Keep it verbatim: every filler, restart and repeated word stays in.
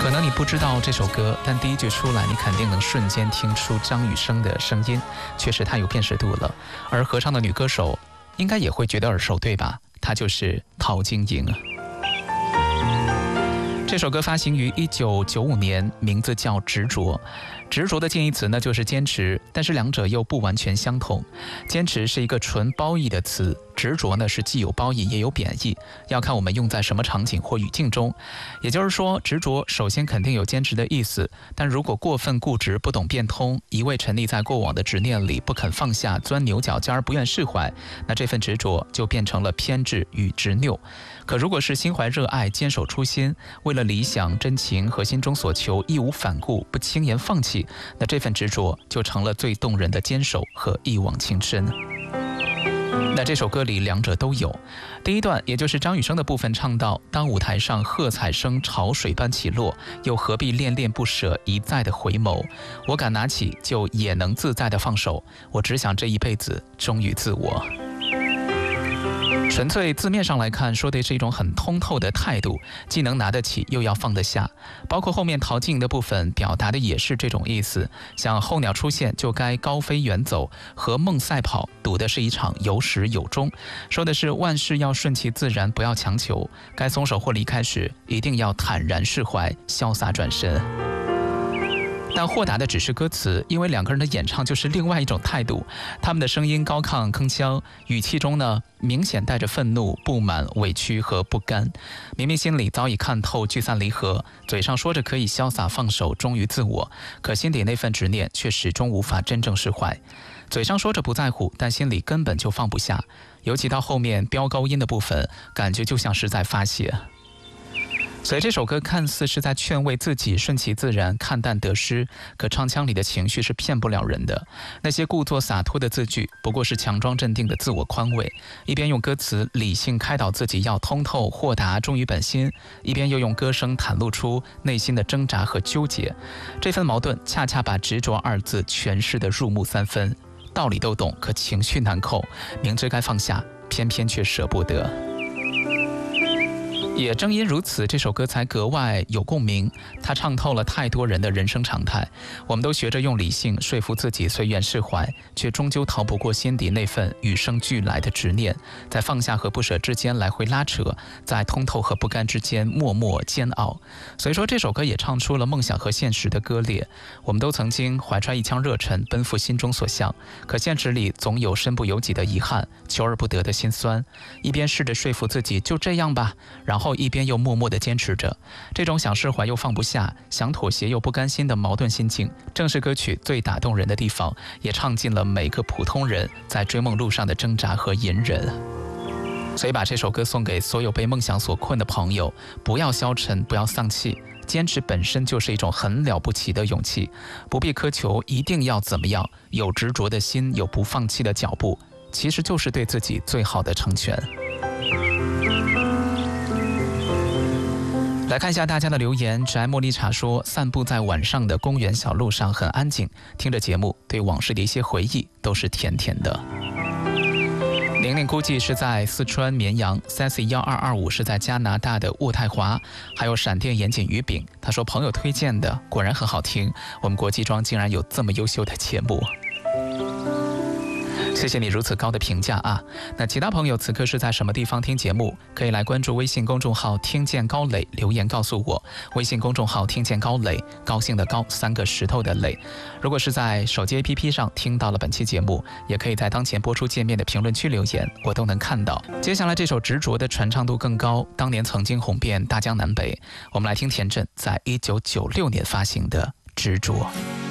可能你不知道这首歌，但第一句出来，你肯定能瞬间听出张雨生的声音，确实太有辨识度了。而合唱的女歌手应该也会觉得耳熟，对吧？她就是陶晶莹。这首歌发行于一九九五年，名字叫《执着》。执着的近义词呢就是坚持，但是两者又不完全相同。坚持是一个纯褒义的词，执着呢是既有褒义也有贬义，要看我们用在什么场景或语境中。也就是说，执着首先肯定有坚持的意思，但如果过分固执、不懂变通，一味沉溺在过往的执念里，不肯放下，钻牛角尖，不愿释怀，那这份执着就变成了偏执与执拗。可如果是心怀热爱，坚守初心，为了理想、真情和心中所求义无反顾，不轻言放弃，那这份执着就成了最动人的坚守和一往情深。那这首歌里两者都有。第一段，也就是张雨生的部分，唱到：当舞台上喝彩声潮水般起落，又何必恋恋不舍，一再的回眸。我敢拿起，就也能自在的放手。我只想这一辈子忠于自我。纯粹字面上来看，说的是一种很通透的态度，既能拿得起，又要放得下。包括后面陶晶莹的部分，表达的也是这种意思。像候鸟出现就该高飞远走，和梦赛跑，赌的是一场有始有终。说的是万事要顺其自然，不要强求。该松手或离开时，一定要坦然释怀，潇洒转身。但豁达的只是歌词，因为两个人的演唱就是另外一种态度。他们的声音高亢铿锵，语气中呢明显带着愤怒、不满、委屈和不甘。明明心里早已看透聚散离合，嘴上说着可以潇洒放手、忠于自我，可心底那份执念却始终无法真正释怀。嘴上说着不在乎，但心里根本就放不下。尤其到后面飙高音的部分，感觉就像是在发泄。所以这首歌看似是在劝慰自己顺其自然，看淡得失，可唱腔里的情绪是骗不了人的。那些故作洒脱的字句，不过是强装镇定的自我宽慰，一边用歌词理性开导自己要通透豁达忠于本心，一边又用歌声袒露出内心的挣扎和纠结。这份矛盾恰恰把执着二字诠释得入木三分。道理都懂，可情绪难控，明知该放下，偏偏却舍不得。也正因如此，这首歌才格外有共鸣。它唱透了太多人的人生常态。我们都学着用理性说服自己随缘释怀，却终究逃不过心底那份与生俱来的执念，在放下和不舍之间来回拉扯，在通透和不甘之间默默煎熬。所以说，这首歌也唱出了梦想和现实的割裂。我们都曾经怀揣一腔热忱，奔赴心中所向，可现实里总有身不由己的遗憾，求而不得的心酸。一边试着说服自己就这样吧，然后一边又默默地坚持着。这种想释怀又放不下，想妥协又不甘心的矛盾心境，正是歌曲最打动人的地方，也唱尽了每个普通人在追梦路上的挣扎和隐忍。所以把这首歌送给所有被梦想所困的朋友，不要消沉，不要丧气，坚持本身就是一种很了不起的勇气，不必苛求一定要怎么样，有执着的心，有不放弃的脚步，其实就是对自己最好的成全。来看一下大家的留言。宅茉莉茶说，散步在晚上的公园小路上很安静，听着节目，对往事的一些回忆都是甜甜的。玲玲估计是在四川绵阳， Sassy 一二二五是在加拿大的渥太华，还有闪电盐碱鱼饼，他说朋友推荐的，果然很好听，我们国际庄竟然有这么优秀的节目。谢谢你如此高的评价啊！那其他朋友此刻是在什么地方听节目？可以来关注微信公众号听见高磊，留言告诉我。微信公众号听见高磊，高兴的高，三个石头的磊。如果是在手机 A P P 上听到了本期节目，也可以在当前播出界面的评论区留言，我都能看到。接下来这首执着的传唱度更高，当年曾经红遍大江南北。我们来听田震在一九九六年发行的《执着》。